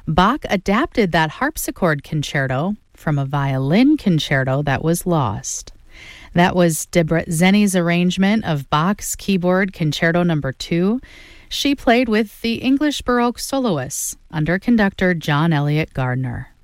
Bach adapted that harpsichord concerto from a violin concerto that was lost. That was Deborah Zeni's arrangement of Bach's Keyboard Concerto No. 2. She played with the English Baroque soloists under conductor John Eliot Gardiner.